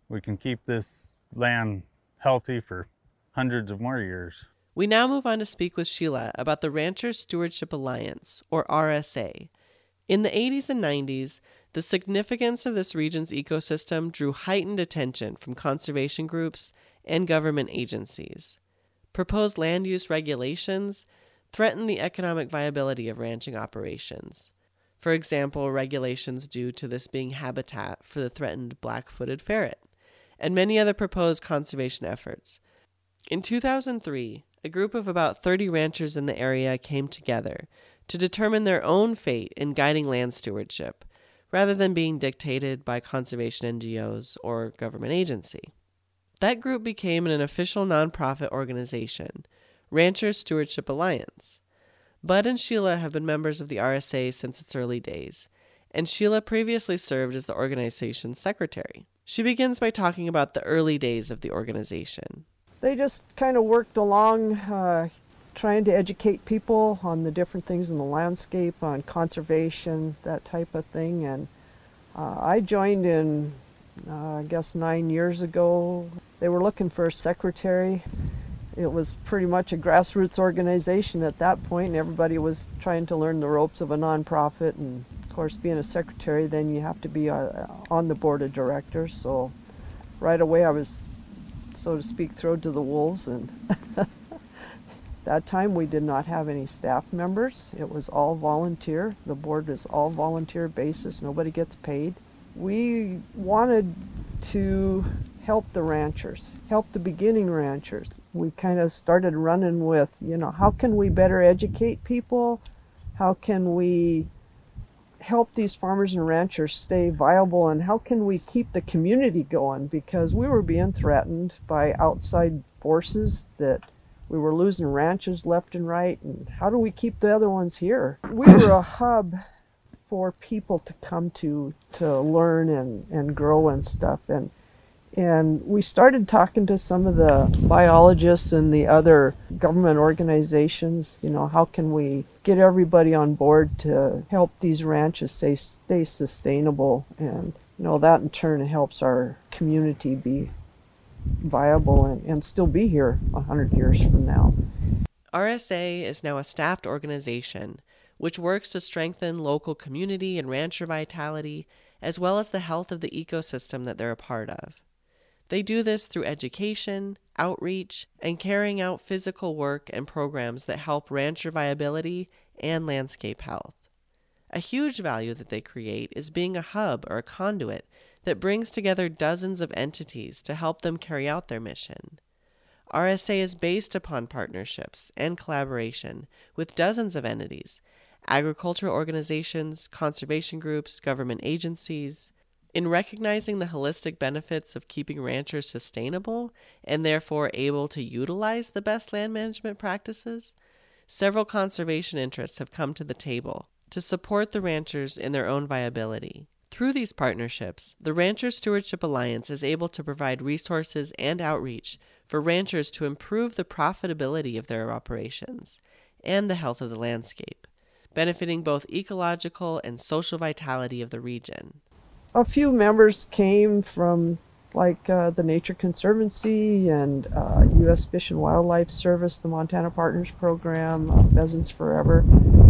we can keep this land healthy for hundreds of more years. We now move on to speak with Sheila about the Ranchers Stewardship Alliance, or RSA. In the 80s and 90s, the significance of this region's ecosystem drew heightened attention from conservation groups and government agencies. Proposed land use regulations threatened the economic viability of ranching operations. For example, regulations due to this being habitat for the threatened black-footed ferret, and many other proposed conservation efforts. In 2003, a group of about 30 ranchers in the area came together to determine their own fate in guiding land stewardship, rather than being dictated by conservation NGOs or government agency. That group became an official nonprofit organization, Ranchers Stewardship Alliance. Bud and Sheila have been members of the RSA since its early days, and Sheila previously served as the organization's secretary. She begins by talking about the early days of the organization. They just kind of worked along, trying to educate people on the different things in the landscape, on conservation, that type of thing. And I joined in, I guess 9 years ago. They were looking for a secretary. It was pretty much a grassroots organization at that point, and everybody was trying to learn the ropes of a nonprofit. And of course, being a secretary, then you have to be on the board of directors. So right away I was, so to speak, thrown to the wolves. And that time we did not have any staff members. It was all volunteer. The board is all volunteer basis. Nobody gets paid. We wanted to help the ranchers, help the beginning ranchers. We kind of started running with, how can we better educate people? How can we help these farmers and ranchers stay viable, and how can we keep the community going? Because we were being threatened by outside forces, that we were losing ranches left and right, and how do we keep the other ones here? We were a hub for people to come to learn and grow and stuff. And we started talking to some of the biologists and the other government organizations. How can we get everybody on board to help these ranches stay sustainable? And, that in turn helps our community be viable and still be here 100 years from now. RSA is now a staffed organization which works to strengthen local community and rancher vitality, as well as the health of the ecosystem that they're a part of. They do this through education, outreach, and carrying out physical work and programs that help rancher viability and landscape health. A huge value that they create is being a hub or a conduit that brings together dozens of entities to help them carry out their mission. RSA is based upon partnerships and collaboration with dozens of entities, agricultural organizations, conservation groups, government agencies. In recognizing the holistic benefits of keeping ranchers sustainable and therefore able to utilize the best land management practices, several conservation interests have come to the table to support the ranchers in their own viability. Through these partnerships, the Ranchers Stewardship Alliance is able to provide resources and outreach for ranchers to improve the profitability of their operations and the health of the landscape, benefiting both ecological and social vitality of the region. A few members came from the Nature Conservancy and U.S. Fish and Wildlife Service, the Montana Partners Program, Pheasants Forever,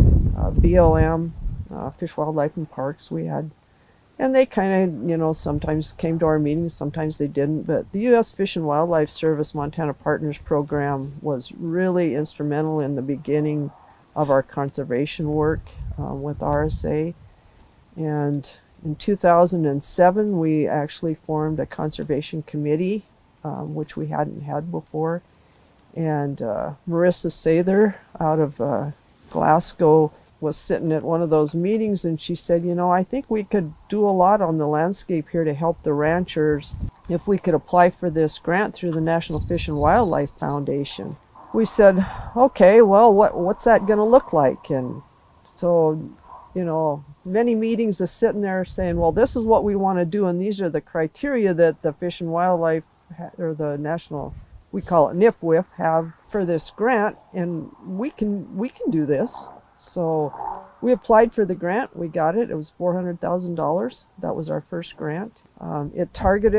BLM, Fish, Wildlife, and Parks we had. And they kind of, sometimes came to our meetings, sometimes they didn't. But the U.S. Fish and Wildlife Service Montana Partners Program was really instrumental in the beginning of our conservation work with RSA. And in 2007, we actually formed a conservation committee, which we hadn't had before. And Marissa Sather out of Glasgow was sitting at one of those meetings, and she said, I think we could do a lot on the landscape here to help the ranchers if we could apply for this grant through the National Fish and Wildlife Foundation. We said, okay, well, what's that going to look like? And so, many meetings of sitting there saying, well, this is what we want to do, and these are the criteria that the Fish and Wildlife, or the National, we call it NIFWIF, have for this grant, and we can do this. So we applied for the grant. We got it. It was $400,000. That was our first grant. It targeted